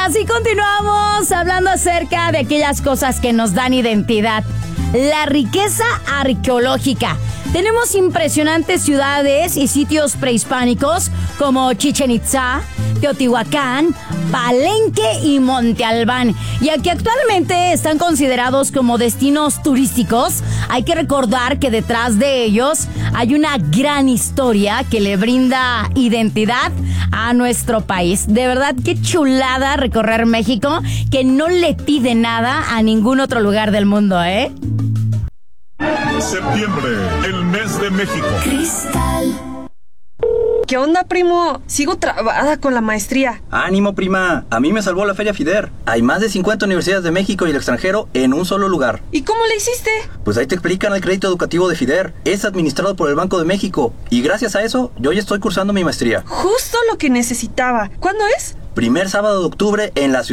Así continuamos hablando acerca de aquellas cosas que nos dan identidad. La riqueza arqueológica. Tenemos impresionantes ciudades y sitios prehispánicos como Chichén Itzá, Teotihuacán, Palenque y Monte Albán. Y aunque actualmente están considerados como destinos turísticos, hay que recordar que detrás de ellos hay una gran historia que le brinda identidad a nuestro país. De verdad, qué chulada recorrer México, que no le pide nada a ningún otro lugar del mundo, ¿eh? Septiembre, el mes de México. Cristal. ¿Qué onda, primo? Sigo trabada con la maestría. ¡Ánimo, prima! A mí me salvó la Feria FIDER. Hay más de 50 universidades de México y el extranjero en un solo lugar. ¿Y cómo le hiciste? Pues ahí te explican el crédito educativo de FIDER. Es administrado por el Banco de México. Y gracias a eso, yo ya estoy cursando mi maestría. Justo lo que necesitaba. ¿Cuándo es? Primer sábado de octubre en la ciudad.